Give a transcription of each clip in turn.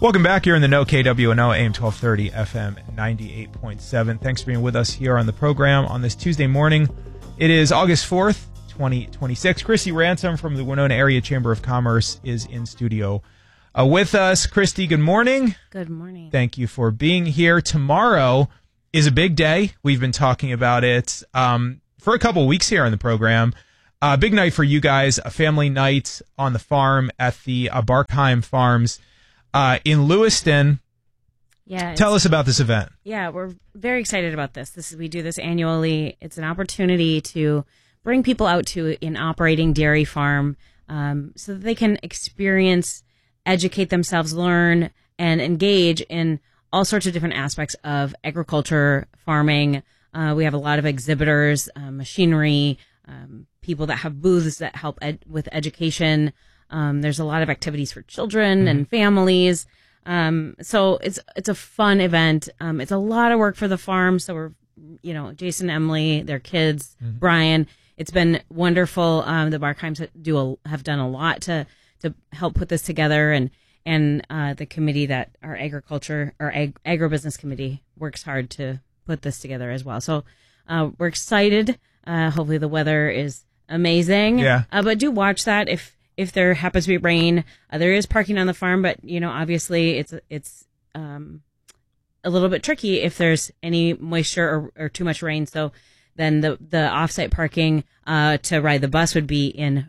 Welcome back here in the No KWNO AM 1230 FM 98.7. Thanks for being with us here on the program on this Tuesday morning. It is August 4th, 2026. Christy Ransom from the Winona Area Chamber of Commerce is in studio with us. Christy, good morning. Good morning. Thank you for being here. Tomorrow is a big day. We've been talking about it for a couple weeks here on the program. Big night for you guys, a family night on the farm at the Barkheim Farms in Lewiston. Yeah. Tell us about this event. Yeah, we're very excited about this. We do this annually. It's an opportunity to bring people out to an operating dairy farm so that they can experience, educate themselves, learn, and engage in all sorts of different aspects of agriculture, farming. We have a lot of exhibitors, machinery, people that have booths that help with education. There's a lot of activities for children and families. So it's a fun event. It's a lot of work for the farm. So we're, Jason, Emily, their kids, Brian. It's been wonderful. The Barkheims have done a lot to help put this together, and the committee that our agribusiness committee works hard to put this together as well. So we're excited. Hopefully the weather is amazing. Yeah. But do watch that if there happens to be rain. There is parking on the farm, but obviously it's a little bit tricky if there's any moisture or too much rain. So then the offsite parking to ride the bus would be in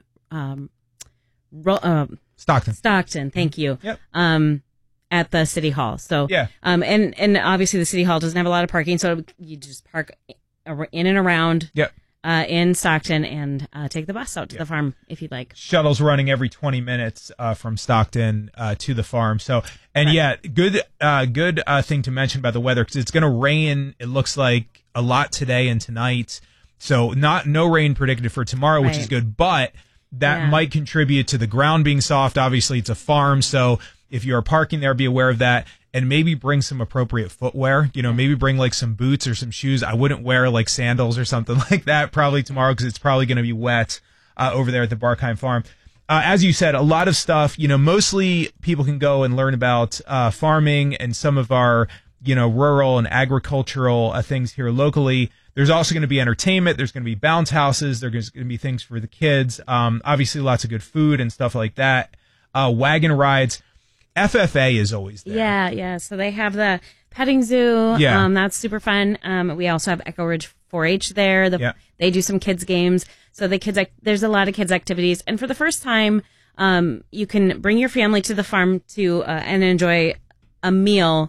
Stockton. Thank you. Yep. At the city hall. So yeah. And obviously the city hall doesn't have a lot of parking, so you just park in and around. Yep. In Stockton and take the bus out to the farm if you'd like. Shuttles running every 20 minutes from Stockton to the farm. So, and yeah, good thing to mention about the weather, because it's going to rain. It looks like a lot today and tonight. So no rain predicted for tomorrow, which is good, but that might contribute to the ground being soft. Obviously it's a farm. So if you're parking there, be aware of that. And maybe bring some appropriate footwear, maybe bring like some boots or some shoes. I wouldn't wear like sandals or something like that probably tomorrow, because it's probably going to be wet over there at the Barkheim farm. As you said, a lot of stuff, mostly people can go and learn about farming and some of our, rural and agricultural things here locally. There's also going to be entertainment. There's going to be bounce houses. There's going to be things for the kids. Obviously lots of good food and stuff like that. Wagon rides. FFA is always there. Yeah. So they have the petting zoo. Yeah. That's super fun. We also have Echo Ridge 4-H there. They do some kids games. So there's a lot of kids activities. And for the first time, you can bring your family to the farm and enjoy a meal.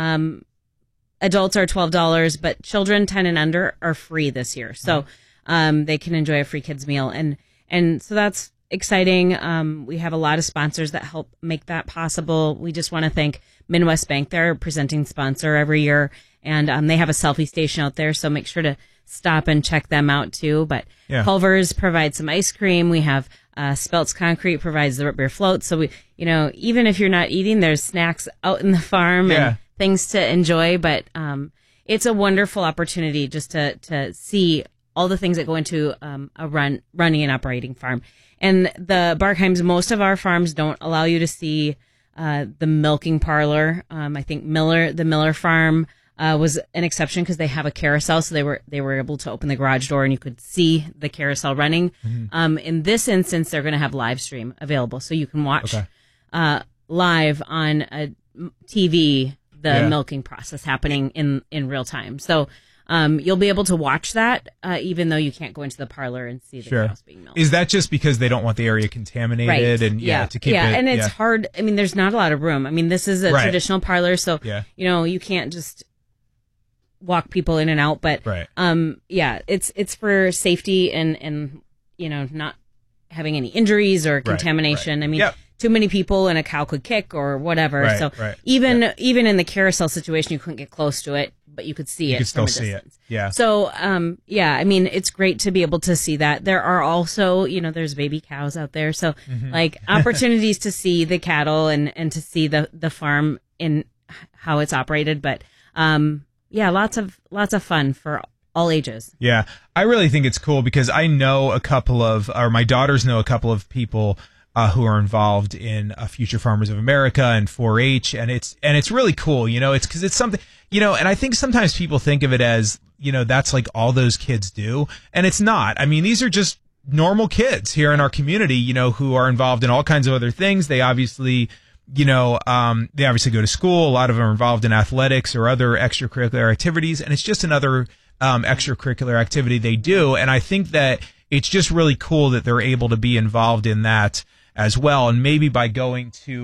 Adults are $12, but children 10 and under are free this year. So they can enjoy a free kids meal. And so that's exciting. We have a lot of sponsors that help make that possible. We just want to thank Midwest Bank. They're a presenting sponsor every year, and they have a selfie station out there, so make sure to stop and check them out too. But Culver's provides some ice cream. We have Speltz Concrete provides the root beer float. So we, even if you're not eating, there's snacks out in the farm and things to enjoy. But it's a wonderful opportunity just to see all the things that go into running an operating farm. And the Barkheims, most of our farms don't allow you to see the milking parlor. I think the Miller farm was an exception because they have a carousel, so they were able to open the garage door and you could see the carousel running. In this instance, they're going to have live stream available, so you can watch live on a TV the milking process happening in real time. So you'll be able to watch that, even though you can't go into the parlor and see the cows being milked. Is that just because they don't want the area contaminated and to keep it? Yeah, and it's hard. I mean, there's not a lot of room. I mean, this is a traditional parlor, so you can't just walk people in and out. But it's for safety and not having any injuries or contamination. I mean. Too many people and a cow could kick or whatever. Even in the carousel situation, you couldn't get close to it, but you could see it. You could still see it. Yeah. So, I mean, it's great to be able to see that. There are also, there's baby cows out there. So opportunities to see the cattle and to see the farm in how it's operated. But, lots of fun for all ages. Yeah. I really think it's cool because I know my daughters know a couple of people who are involved in Future Farmers of America and 4-H, and it's really cool. It's because it's something, and I think sometimes people think of it as, that's like all those kids do, and it's not. I mean, these are just normal kids here in our community, who are involved in all kinds of other things. They obviously, they obviously go to school. A lot of them are involved in athletics or other extracurricular activities, and it's just another extracurricular activity they do. And I think that it's just really cool that they're able to be involved in that as well. And maybe by going to